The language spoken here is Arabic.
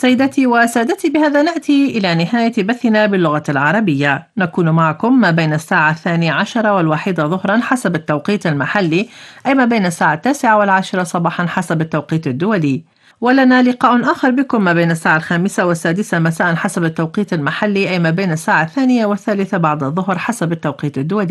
سيدتي وسادتي، بهذا نأتي إلى نهاية بثنا باللغة العربية. نكون معكم ما بين الساعة 12 والواحدة ظهرا حسب التوقيت المحلي، أي ما بين الساعة 9 والعاشرة صباحا حسب التوقيت الدولي. ولنا لقاء آخر بكم ما بين الساعة 5 والسادسة مساء حسب التوقيت المحلي، أي ما بين الساعة 2 والثالثة بعد الظهر حسب التوقيت الدولي.